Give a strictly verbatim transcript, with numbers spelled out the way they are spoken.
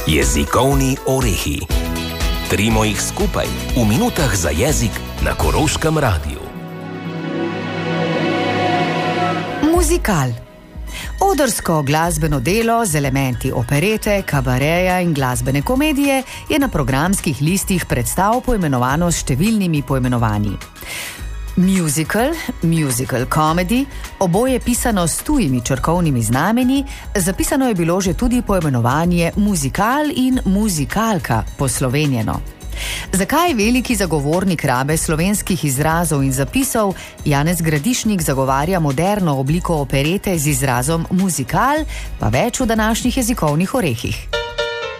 Jezikovni orehi. Trimo jih skupaj v minutah za jezik na Koroškem radiju. Muzikal. Odrsko glasbeno delo z elementi operete, kabareja in glasbene komedije je na programskih listih predstav poimenovano s številnimi poimenovanji. Musical, musical comedy, oboje pisano s tujimi črkovnimi znameni, zapisano je bilo že tudi poimenovanje muzikal in muzikalka poslovenjeno. Zakaj veliki zagovornik rabe slovenskih izrazov in zapisov Janez Gradišnik zagovarja moderno obliko operete z izrazom muzikal, pa več v današnjih jezikovnih orehih.